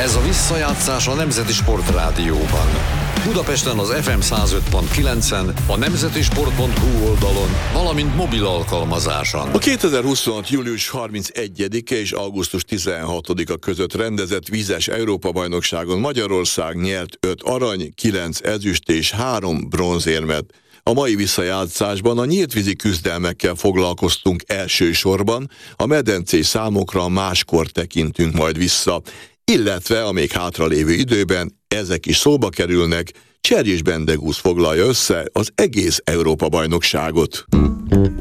Ez a visszajátszás a Nemzeti Sportrádióban. Budapesten az FM 105.9-en, a nemzetisport.hu oldalon, valamint mobil alkalmazáson. A 2026. július 31-e és augusztus 16-a között rendezett vízes Európa-bajnokságon Magyarország nyert 5 arany, 9 ezüst és 3 bronzérmet. A mai visszajátszásban a nyíltvízi küzdelmekkel foglalkoztunk elsősorban, a medencés számokra máskor tekintünk majd vissza, illetve a még hátralévő időben ezek is szóba kerülnek. Cserjés Bendegúz foglalja össze az egész Európa-bajnokságot.